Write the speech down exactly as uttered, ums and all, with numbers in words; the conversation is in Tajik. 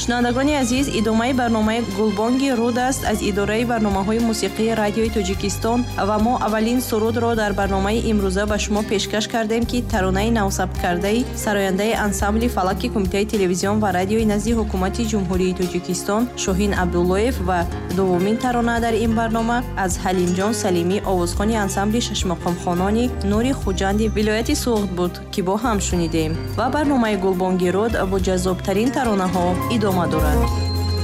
шунавандагони азиз, идомаи барномаи Гулбонги руд аст аз идораи барномаҳои мусиқии радиои Тоҷикистон ва мо аввалин сурудро дар барномаи имрӯза ба шумо пешкаш кардем ки таронаи навсабткардаи сарояндаи ансамбли фалаки Кумитаи телевизион ва радиои назди ҳукумати ҷумҳурии Тоҷикистон Шоҳин Абдуллоев ва дуввумин тарона дар ин барнома аз Ҳалимҷон Салимӣ овозхони ансамбли шашмақомхонони Нури Хуҷанди вилояти Суғд буд ки бо ҳам шунидем ва барномаи Гулбонги руд бо ҷаззобтарин таронаҳо идома дорад.